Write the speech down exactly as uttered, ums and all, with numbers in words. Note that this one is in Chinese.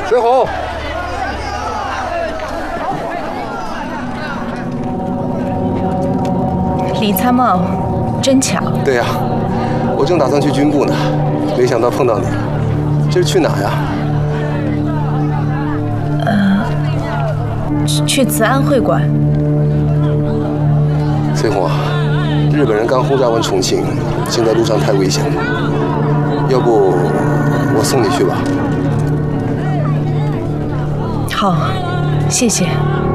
水红。 李参谋，真巧。 对呀，我正打算去军部呢，没想到碰到你了。这是去哪呀？ 呃，去慈安会馆。 翠红啊，日本人刚轰炸完重庆，现在路上太危险了，要不我送你去吧？ 好，谢谢。